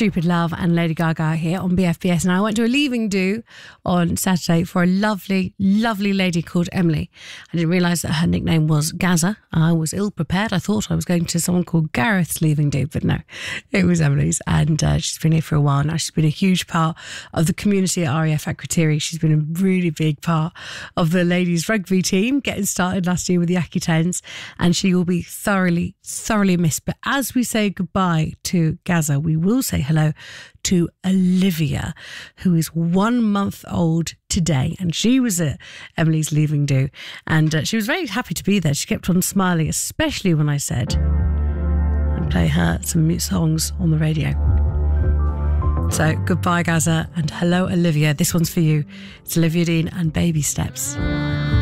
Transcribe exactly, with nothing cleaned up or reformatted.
Stupid Love and Lady Gaga here on B F B S. And I went to a leaving do on Saturday for a lovely, lovely lady called Emily. I didn't realise that her nickname was Gaza. I was ill prepared. I thought I was going to someone called Gareth's leaving do, but no, it was Emily's. And uh, she's been here for a while now. She's been a huge part of the community at R A F Akrotiri. She's been a really big part of the ladies rugby team, getting started last year with the Aki Tens. And she will be thoroughly, thoroughly missed. But as we say goodbye to Gaza, we will say hello to Olivia, who is one month old today, and she was at Emily's leaving do, and uh, she was very happy to be there. She kept on smiling, especially when I said I'd play her some songs on the radio. So goodbye Gaza and hello Olivia. This one's for you. It's Olivia Dean and Baby Steps.